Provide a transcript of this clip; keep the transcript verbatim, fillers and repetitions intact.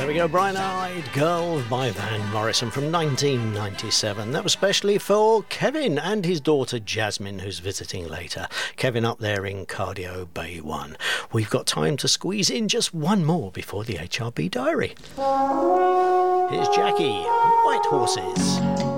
There we go, Bright Eyed Girl by Van Morrison from nineteen ninety-seven. That was specially for Kevin and his daughter Jasmine, who's visiting later. Kevin up there in Cardio Bay one. We've got time to squeeze in just one more before the H R B Diary. Here's Jackie, White Horses.